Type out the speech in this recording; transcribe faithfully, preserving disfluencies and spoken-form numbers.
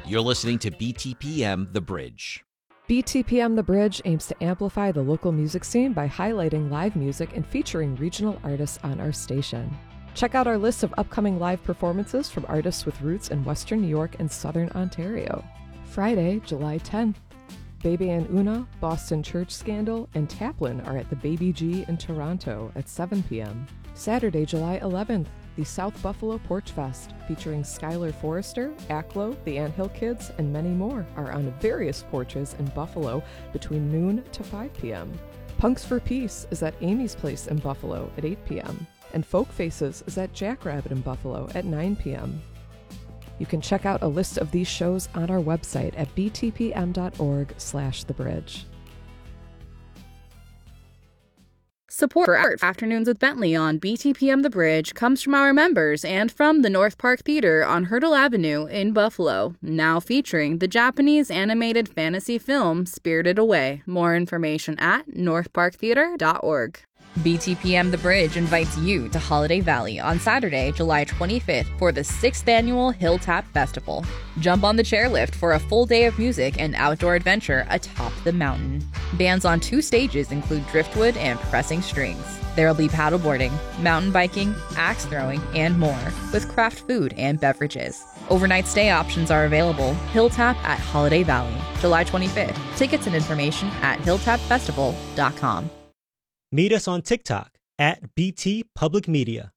You're listening to B T P M The Bridge. B T P M The Bridge aims to amplify the local music scene by highlighting live music and featuring regional artists on our station. Check out our list of upcoming live performances from artists with roots in Western New York and Southern Ontario. Friday, July tenth, Bebe and Una, Boston Church Scandal, and Taplin are at the Baby G in Toronto at seven p.m. Saturday, July eleventh, the South Buffalo Porch Fest, featuring Skylar Forrester, Acklo, the Anthill Kids, and many more, are on various porches in Buffalo between noon to five p.m. Punks for Peace is at Amy's Place in Buffalo at eight p.m. and Folk Faces is at Jackrabbit in Buffalo at nine p.m. You can check out a list of these shows on our website at b t p m dot org slash the bridge. Support for Art Afternoons with Bentley on B T P M The Bridge comes from our members and from the North Park Theater on Hurdle Avenue in Buffalo, now featuring the Japanese animated fantasy film Spirited Away. More information at north park theater dot org. B T P M The Bridge invites you to Holiday Valley on Saturday, July twenty-fifth for the sixth Annual Hilltop Festival. Jump on the chairlift for a full day of music and outdoor adventure atop the mountain. Bands on two stages include Driftwood and Pressing Strings. There will be paddleboarding, mountain biking, axe throwing, and more, with craft food and beverages. Overnight stay options are available. Hilltop at Holiday Valley, July twenty-fifth. Tickets and information at hilltop festival dot com. Meet us on TikTok at B T Public Media.